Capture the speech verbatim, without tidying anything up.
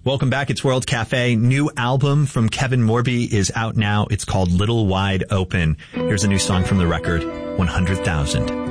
Welcome back. It's World Cafe. New album from Kevin Morby is out now. It's called Little Wide Open. Here's a new song from the record, one hundred thousand.